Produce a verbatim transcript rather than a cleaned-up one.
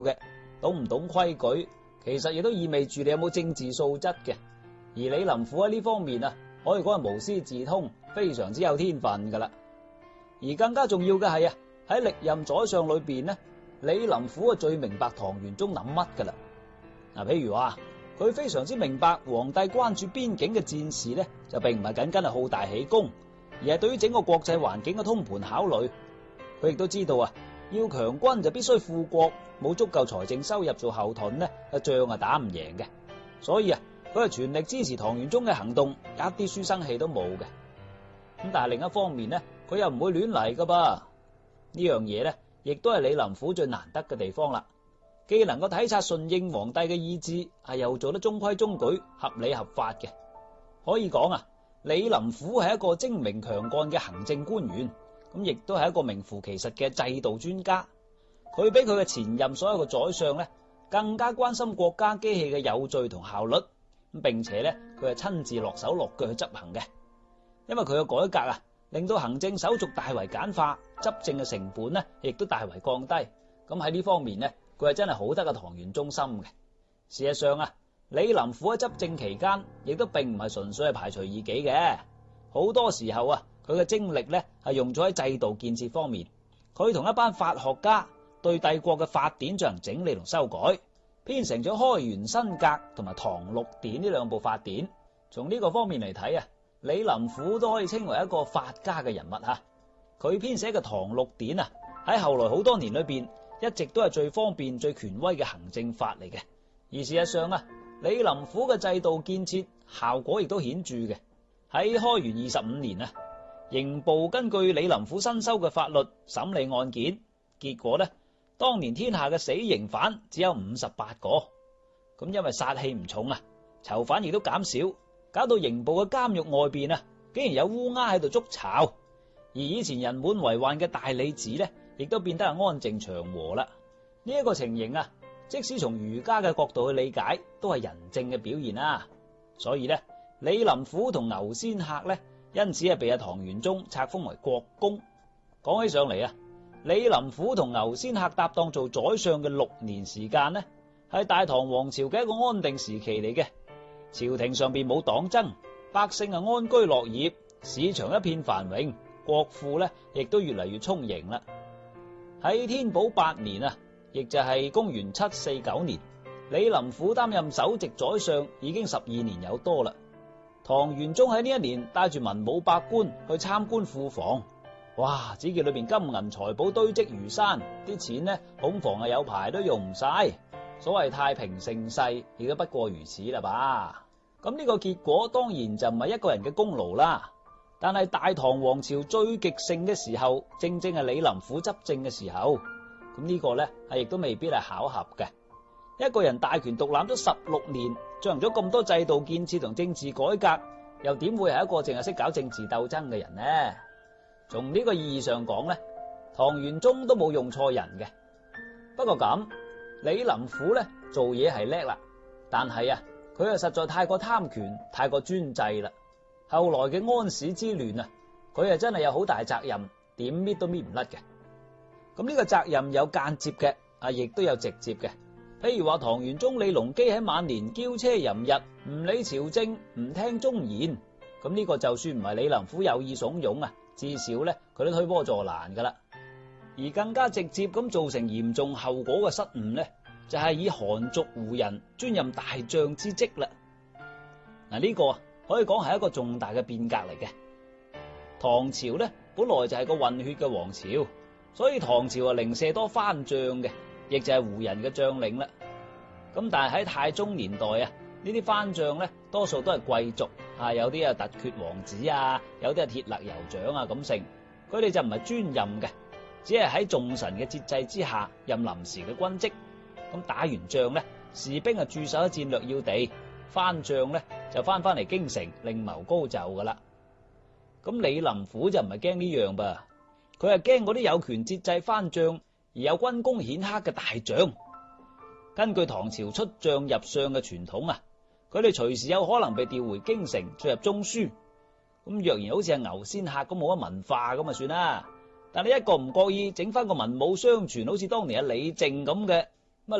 嘅，懂唔懂規矩，其實亦都意味住你有冇政治素質嘅。而李林甫喺呢方面啊，可以講係無師自通，非常之有天分噶啦。而更加重要嘅係啊，喺歷任宰相裏邊呢，李林甫啊最明白唐玄宗諗乜噶啦。嗱，譬如話佢非常之明白皇帝關注邊境嘅戰事呢，就並唔係僅僅係好大喜功，而係對於整個國際環境嘅通盤考慮。佢亦都知道啊，要強軍就必須富國，冇足夠財政收入做後盾呢，仗啊打唔贏嘅。所以啊，佢係全力支持唐玄宗嘅行動，一啲書生氣都冇嘅。咁但係另一方面呢，佢又唔會亂嚟噶噃。呢樣嘢呢，亦都係李林甫最難得嘅地方啦。既能夠體察順應皇帝嘅意志，係又做得中規中矩、合理合法嘅。可以講啊，李林甫係一個精明強幹嘅行政官員，咁亦都係一個名副其實嘅制度專家。佢比佢嘅前任所有嘅宰相呢，更加關心國家機器嘅有序同效率，咁並且呢，佢係親自落手落腳去執行嘅。因為佢嘅改革啊，令到行政手續大為簡化，執政嘅成本呢，亦都大為降低。咁喺呢方面呢，佢係真係好得個唐玄宗心嘅。事實上啊，李林甫喺執政期間，亦都並唔係純粹係排除異己嘅。好多時候啊，佢嘅精力呢係用咗喺制度建設方面。佢同一班法學家對帝國嘅法典進行整理同修改，編成咗開元新格同埋唐六典呢兩部法典。從呢個方面嚟睇啊，李林甫都可以稱為一個法家嘅人物吓。佢編寫嘅唐六典啊，喺後來好多年裏邊，一直都係最方便、最權威嘅行政法嚟嘅。而事實上啊，李林甫嘅制度建設效果亦都顯著嘅。喺開元二十五年啊，刑部根據李林甫新修嘅法律審理案件，結果呢，當年天下嘅死刑犯只有五十八個。咁因為殺氣唔重啊，囚犯亦都減少，搞到刑部嘅監獄外邊啊，竟然有烏鴉喺度築巢。而以前人滿為患嘅大理寺呢，亦都變得係安靜祥和啦。呢一個情形啊，即使從儒家嘅角度去理解，都係仁政嘅表現啦。所以呢，李林甫同牛仙客呢，因此係被阿唐玄宗冊封為國公。講起上嚟啊，李林甫同牛仙客搭檔做宰相嘅六年時間呢，係大唐王朝嘅一個安定時期嚟嘅。朝廷上邊冇黨爭，百姓啊安居樂業，市場一片繁榮，國庫呢亦都越嚟越充盈啦。喺天寶八年啊，亦就係公元七四九年，李林甫擔任首席宰相已經十二年有多啦。唐玄宗喺呢一年帶住文武百官去參觀庫房，哇！只見裏邊金銀財寶堆積如山，啲錢呢恐防係有排都用唔晒。所謂太平盛世，亦都不過如此啦吧。咁呢個結果當然就唔係一個人嘅功勞啦。但係大唐王朝最極盛嘅時候，正正係李林甫執政嘅時候。咁呢個呢，係亦都未必係巧合嘅。一個人大權獨攬咗十六年，進行咗咁多制度建設同政治改革，又點會係一個淨係識搞政治鬥爭嘅人呢？從呢個意義上講呢，唐玄宗都冇用錯人嘅。不過咁，李林甫呢做嘢係叻啦，但係啊，佢又實在太過貪權，太過專制啦。後來嘅安史之亂啊，佢係真係有好大責任，點搣都搣唔甩嘅。咁呢個責任有間接嘅，啊，亦都有直接嘅。譬如話唐玄宗李隆基喺晚年驕奢淫逸，唔理朝政，唔聽忠言。咁呢個就算唔係李林甫有意慫恿啊，至少呢，佢都推波助瀾噶啦。而更加直接咁造成嚴重後果嘅失誤呢，就係以韓族胡人專任大將之職啦。嗱，呢個啊可以講係一個重大嘅變革嚟嘅。唐朝呢本來就係個混血嘅王朝，所以唐朝啊零舍多番將嘅，亦就係胡人嘅將領啦。咁但係喺太宗年代啊，呢啲番將呢多數都係貴族啊，有啲啊突厥王子啊，有啲係鐵勒酋長啊咁成，佢哋就唔係專任嘅，只係喺眾臣嘅節制之下任臨時嘅軍職。咁打完仗呢，士兵啊駐守喺戰略要地，番將呢就翻翻嚟京城另謀高就噶啦。咁李林甫就唔係驚呢樣噃，佢係驚嗰啲有權節制番將而有軍功顯赫嘅大將。根據唐朝出將入相嘅傳統啊，佢哋隨時有可能被調回京城進入中書。咁若然好似係牛仙客咁冇乜文化咁啊算啦，但你一個唔覺意整翻個文武雙全，好似當年阿李靖咁嘅，